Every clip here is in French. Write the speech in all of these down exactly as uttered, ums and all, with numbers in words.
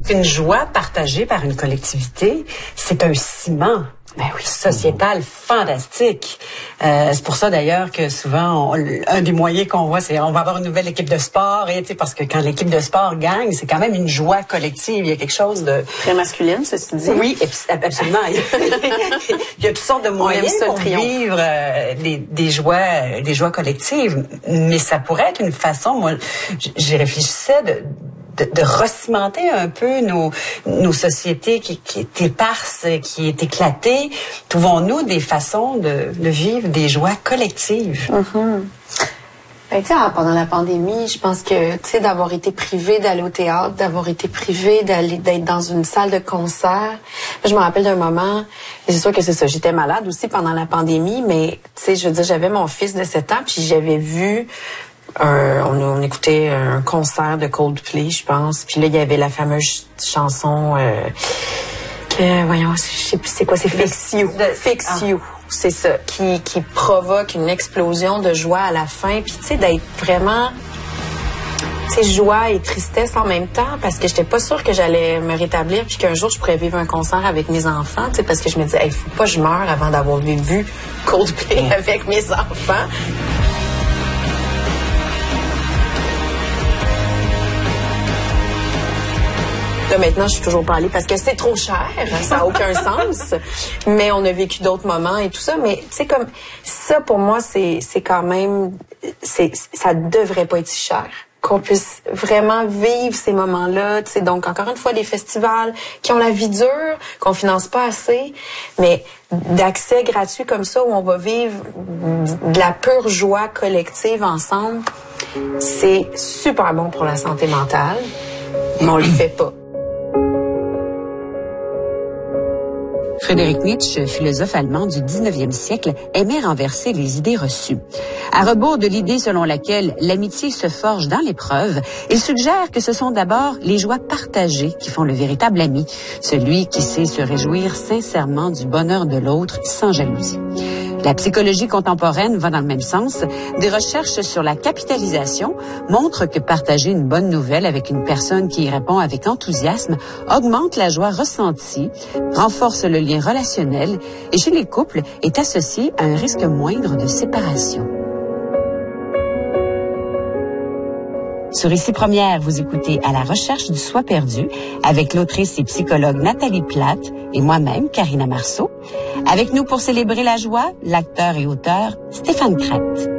qu'une joie partagée par une collectivité, c'est un ciment. Ben oui, sociétal fantastique. Euh, c'est pour ça d'ailleurs que souvent, on, un des moyens qu'on voit, c'est on va avoir une nouvelle équipe de sport, et tu sais, parce que quand l'équipe de sport gagne, c'est quand même une joie collective. Il y a quelque chose de très masculine, ceci dit. Oui, absolument. Il y a toutes sortes de moyens pour vivre euh, des, des joies, des joies collectives, mais ça pourrait être une façon. Moi, j'y réfléchissais de De, de recimenter un peu nos, nos sociétés qui, qui est éparses, qui est éclatée. Trouvons-nous des façons de, de vivre des joies collectives? Mm-hmm. Ben, tu sais, pendant la pandémie, je pense que, tu sais, d'avoir été privé d'aller au théâtre, d'avoir été privé d'aller, d'être dans une salle de concert. Je me rappelle d'un moment, c'est sûr que c'est ça, j'étais malade aussi pendant la pandémie, mais, tu sais, je veux dire, j'avais mon fils de sept ans, puis j'avais vu Un, on, on écoutait un concert de Coldplay, je pense. Puis là, il y avait la fameuse chanson euh, que, voyons, je sais plus c'est quoi, c'est Fix You. Fix You, c'est ça, qui, qui provoque une explosion de joie à la fin. Puis tu sais, d'être vraiment, tu sais, joie et tristesse en même temps, parce que j'étais pas sûre que j'allais me rétablir, puis qu'un jour je pourrais vivre un concert avec mes enfants, tu sais, parce que je me disais, il hey, faut pas que je meure avant d'avoir vu Coldplay avec mes enfants. Là, maintenant, je suis toujours pas allée parce que c'est trop cher. Ça n'a aucun sens. Mais on a vécu d'autres moments et tout ça. Mais, tu sais, comme, ça, pour moi, c'est, c'est quand même, c'est, ça devrait pas être si cher. Qu'on puisse vraiment vivre ces moments-là. Tu sais, donc, encore une fois, les festivals qui ont la vie dure, qu'on finance pas assez, mais d'accès gratuit comme ça, où on va vivre de la pure joie collective ensemble, c'est super bon pour la santé mentale, mais on le fait pas. Friedrich Nietzsche, philosophe allemand du dix-neuvième siècle, aimait renverser les idées reçues. À rebours de l'idée selon laquelle l'amitié se forge dans l'épreuve, il suggère que ce sont d'abord les joies partagées qui font le véritable ami, celui qui sait se réjouir sincèrement du bonheur de l'autre sans jalousie. La psychologie contemporaine va dans le même sens. Des recherches sur la capitalisation montrent que partager une bonne nouvelle avec une personne qui y répond avec enthousiasme augmente la joie ressentie, renforce le lien relationnel et chez les couples est associé à un risque moindre de séparation. Sur Ici Première, vous écoutez À la recherche du soi perdu avec l'autrice et psychologue Nathalie Platte et moi-même, Karina Marceau. Avec nous pour célébrer la joie, l'acteur et auteur Stéphane Crête.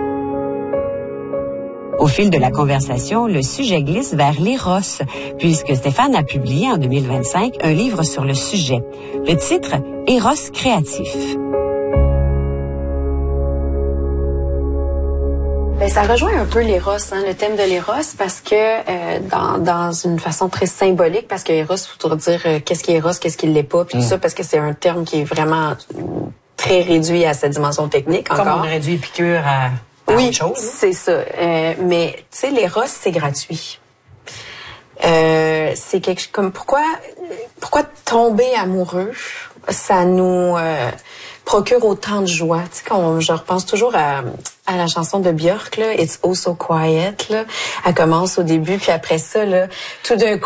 Au fil de la conversation, le sujet glisse vers l'éros, puisque Stéphane a publié en deux mille vingt-cinq un livre sur le sujet. Le titre, Éros créatif. Ben, ça rejoint un peu l'éros, hein, le thème de l'éros, parce que euh, dans, dans une façon très symbolique, parce que éros, il faut dire euh, qu'est-ce qui est éros, qu'est-ce qui l'est pas, puis mmh. tout ça, parce que c'est un terme qui est vraiment très réduit à sa dimension technique encore. Comme on réduit Épicure à, à oui, autre chose. Oui, c'est ça. Euh, mais tu sais, l'éros, c'est gratuit. Euh, c'est quelque comme pourquoi pourquoi tomber amoureux, ça nous euh, procure autant de joie. Tu sais, quand je repense toujours à, à la chanson de Björk, là, It's Oh So Quiet, là. Elle commence au début, puis après ça, là, tout d'un coup,